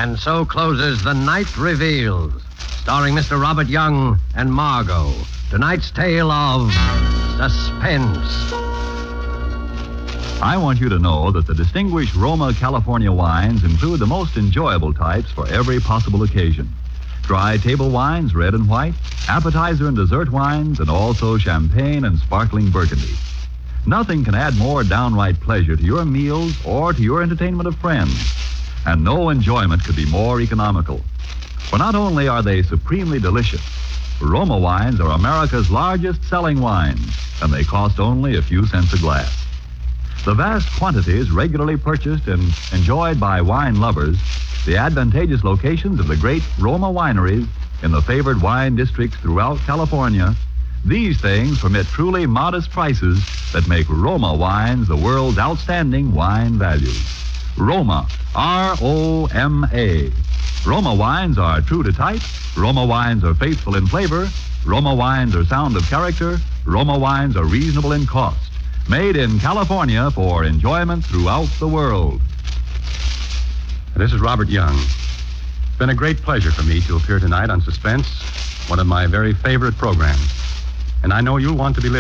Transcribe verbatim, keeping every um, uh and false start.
And so closes The Night Reveals, starring Mister Robert Young and Margot. Tonight's tale of suspense. I want you to know that the distinguished Roma California wines include the most enjoyable types for every possible occasion. Dry table wines, red and white, appetizer and dessert wines, and also champagne and sparkling burgundy. Nothing can add more downright pleasure to your meals or to your entertainment of friends. And no enjoyment could be more economical. For not only are they supremely delicious, Roma wines are America's largest selling wines, and they cost only a few cents a glass. The vast quantities regularly purchased and enjoyed by wine lovers, the advantageous locations of the great Roma wineries in the favored wine districts throughout California, these things permit truly modest prices that make Roma wines the world's outstanding wine values. Roma, R O M A. Roma wines are true to type. Roma wines are faithful in flavor. Roma wines are sound of character. Roma wines are reasonable in cost. Made in California for enjoyment throughout the world. This is Robert Young. It's been a great pleasure for me to appear tonight on Suspense, one of my very favorite programs. And I know you'll want to be listening.